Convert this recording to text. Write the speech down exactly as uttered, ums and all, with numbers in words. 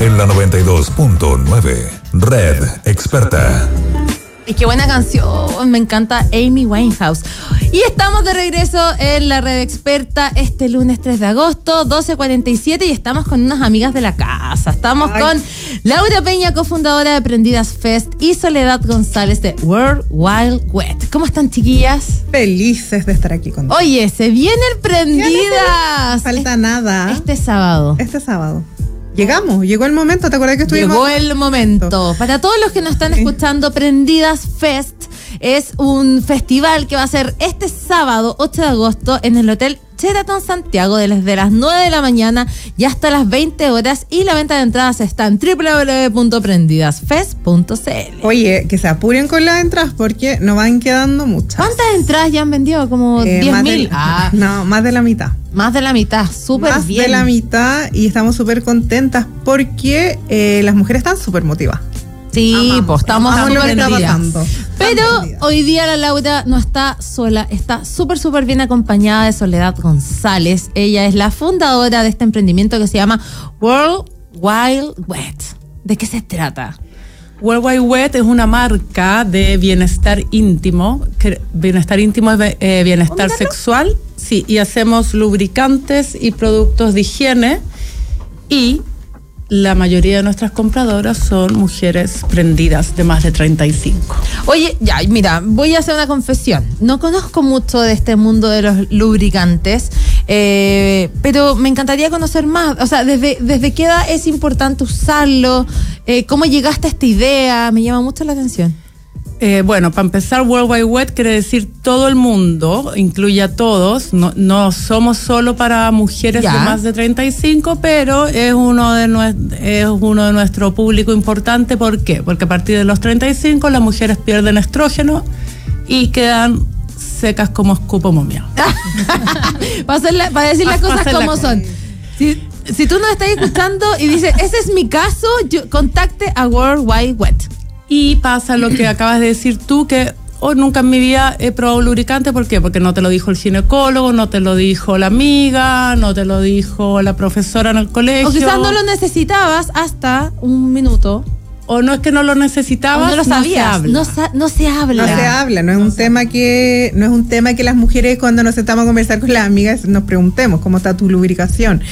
En la noventa y dos punto nueve, Red Experta. Y qué buena canción, me encanta Amy Winehouse. Y estamos de regreso en la Red Experta este lunes tres de agosto, doce cuarenta y siete, y estamos con unas amigas de la casa. Estamos Ay. con Laura Peña, cofundadora de Prendidas Fest, y Soledad González de World Wide Wet. ¿Cómo están, chiquillas? Felices de estar aquí contigo. Oye, se vienen Prendidas. Falta nada. Este sábado. Este sábado. Llegamos, llegó el momento, ¿te acuerdas que estuvimos? Llegó el momento. Para todos los que nos están escuchando, Prendidas Fest es un festival que va a ser este sábado, ocho de agosto, en el Hotel Sheraton Santiago, desde las nueve de la mañana y hasta las veinte horas, y la venta de entradas está en doble u doble u doble u punto prendidas fest punto c l. Oye, que se apuren con las entradas porque nos van quedando muchas. ¿Cuántas entradas ya han vendido? Como eh, diez mil. Ah. No, más de la mitad. Más de la mitad, súper bien. Más de la mitad, y estamos súper contentas porque eh, las mujeres están súper motivadas. Sí, amamos, pues estamos amamos lo que está pasando. Pero hoy día la Laura no está sola, está súper, súper bien acompañada de Soledad González. Ella es la fundadora de este emprendimiento que se llama World Wide Wet. ¿De qué se trata? World Wide Wet es una marca de bienestar íntimo. Que bienestar íntimo es eh, bienestar sexual. Sí, y hacemos lubricantes y productos de higiene, y la mayoría de nuestras compradoras son mujeres prendidas de más de treinta y cinco. Oye, ya, mira, voy a hacer una confesión. No conozco mucho de este mundo de los lubricantes, eh, pero me encantaría conocer más. O sea, ¿desde, desde qué edad es importante usarlo? Eh, ¿Cómo llegaste a esta idea? Me llama mucho la atención. Eh, bueno, para empezar, World Wide Wet quiere decir todo el mundo, incluye a todos. No, no somos solo para mujeres ya. de más de treinta y cinco, pero es uno de nuestro, es uno de nuestro público importante. ¿Por qué? Porque a partir de los treinta y cinco las mujeres pierden estrógeno y quedan secas como escupo momiado. para, hacerla, para decir las cosas como son. Si, si tú nos estás escuchando y dices, ese es mi caso, yo, contacte a World Wide Wet. Y pasa lo que acabas de decir tú, que oh, nunca en mi vida he probado lubricante. ¿Por qué? Porque no te lo dijo el ginecólogo, no te lo dijo la amiga, no te lo dijo la profesora en el colegio. O quizás no lo necesitabas hasta un minuto. O no es que no lo necesitabas, o no lo sabías. No se habla. No, no se habla. No se habla, no es un no tema que no es un tema que las mujeres, cuando nos sentamos a conversar con las amigas, nos preguntemos cómo está tu lubricación.